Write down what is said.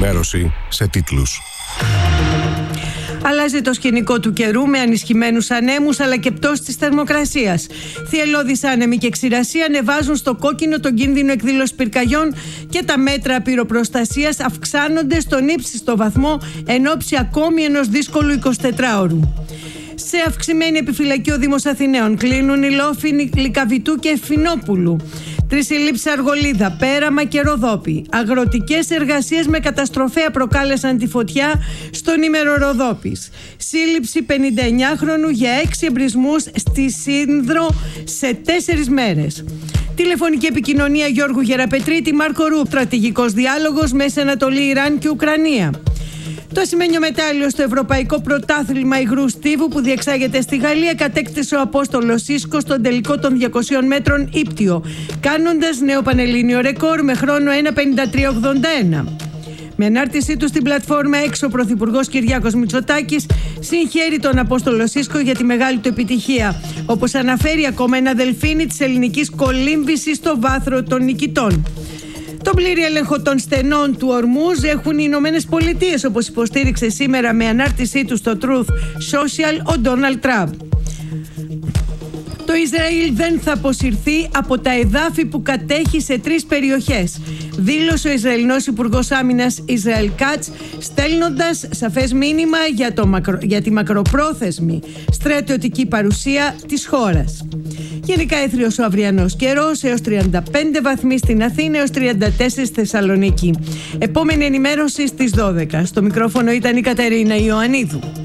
ενημέρωση σε τίτλους. Αλλάζει το σκηνικό του καιρού με ανισχυμένους ανέμους αλλά και πτώση της θερμοκρασίας. Θυελλώδεις άνεμοι και ξηρασία ανεβάζουν στο κόκκινο τον κίνδυνο εκδήλωσης πυρκαγιών και τα μέτρα πυροπροστασίας αυξάνονται στον ύψιστο βαθμό εν ώψη ακόμη ενός δύσκολου 24ωρου. Σε αυξημένη επιφυλακή ο Δήμος Αθηναίων κλείνουν οι λόφοι Λυκαβητού και Φινόπουλου. 3 συλλήψεις Αργολίδα, Πέραμα και Ροδόπη. Αγροτικές εργασίες με καταστροφέα προκάλεσαν τη φωτιά στον ήμερο Ροδόπης. Σύλληψη 59χρονου για 6 εμπρισμούς στη Σύνδρο σε 4 μέρες. Τηλεφωνική επικοινωνία Γιώργου Γεραπετρίτη, Μάρκο Ρούπ. Στρατηγικός διάλογος Μέση Ανατολή, Ιράν και Ουκρανία. Το ασημένιο μετάλλιο στο Ευρωπαϊκό Πρωτάθλημα Υγρού Στίβου που διεξάγεται στη Γαλλία κατέκτησε ο Απόστολος Σίσκο στον τελικό των 200 μέτρων ύπτιο, κάνοντας νέο πανελλήνιο ρεκόρ με χρόνο 1:53.81. Με ανάρτησή του στην πλατφόρμα X, ο Πρωθυπουργός Κυριάκος Μητσοτάκης συγχαίρει τον Απόστολο Σίσκο για τη μεγάλη του επιτυχία. Όπως αναφέρει ακόμα ένα δελφίνι της ελληνικής κολύμβησης στο βάθρο των νικητών. Τον πλήρη έλεγχο των στενών του Ορμούζ έχουν οι Ηνωμένες Πολιτείες, όπως υποστήριξε σήμερα με ανάρτησή του στο Truth Social ο Ντόναλντ Τραμπ. Το Ισραήλ δεν θα αποσυρθεί από τα εδάφη που κατέχει σε 3 περιοχές, δήλωσε ο Ισραηλινός Υπουργός Άμυνας Ισραήλ Κάτς, στέλνοντας σαφές μήνυμα για τη μακροπρόθεσμη στρατιωτική παρουσία της χώρας. Γενικά έθριος ο αυριανός καιρός, έως 35 βαθμοί στην Αθήνα, έως 34 στη Θεσσαλονίκη. Επόμενη ενημέρωση στις 12. Στο μικρόφωνο ήταν η Κατερίνα Ιωαννίδου.